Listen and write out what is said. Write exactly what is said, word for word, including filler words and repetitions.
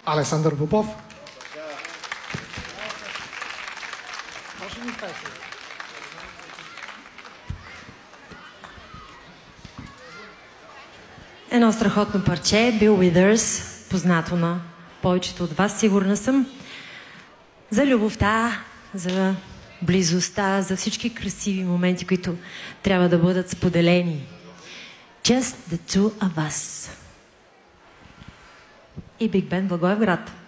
Александър Попов. Едно страхотно парче, Bill Withers, познато на повечето от вас, сигурна съм. За любовта, за близостта, за всички красиви моменти, които трябва да бъдат споделени. Just the two of us. И Биг Бенд Благоевград.